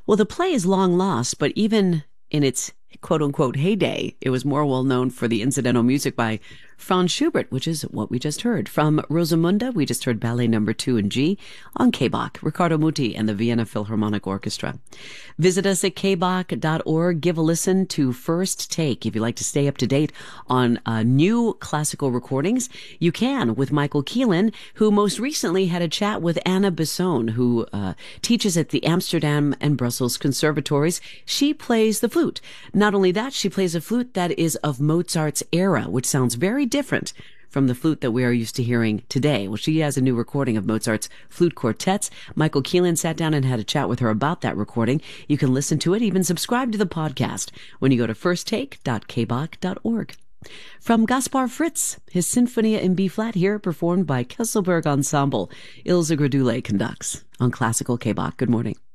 Well, the play is long lost, but even in its quote unquote heyday, it was more well known for the incidental music by Franz Schubert, which is what we just heard. From Rosamunda, we just heard Ballet Number 2 in G on KBach, Riccardo Muti and the Vienna Philharmonic Orchestra. Visit us at kbach.org. Give a listen to First Take. If you'd like to stay up to date on new classical recordings, you can with Michael Keelan, who most recently had a chat with Anna Besson, who teaches at the Amsterdam and Brussels conservatories. She plays the flute. Not only that, she plays a flute that is of Mozart's era, which sounds very different from the flute that we are used to hearing today. Well, she has a new recording of Mozart's flute quartets. Michael Keelan sat down and had a chat with her about that recording. You can listen to it, even subscribe to the podcast when you go to firsttake.kbach.org. From Gaspar Fritz, his Sinfonia in B-flat here, performed by Kesselberg Ensemble. Ilse Gradule conducts on Classical KBach. Good morning.